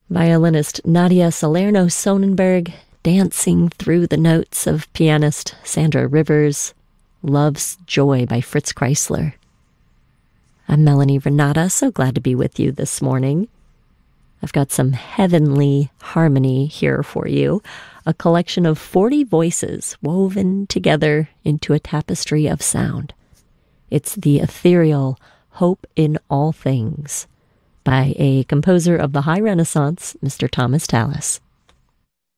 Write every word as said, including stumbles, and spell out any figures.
Violinist Nadia Salerno-Sonnenberg dancing through the notes of pianist Sandra Rivers. Love's Joy by Fritz Kreisler. I'm Melanie Renata, so glad to be with you this morning. I've got some heavenly harmony here for you, a collection of forty voices woven together into a tapestry of sound. It's the ethereal Hope in All Things by a composer of the High Renaissance, Mister Thomas Tallis.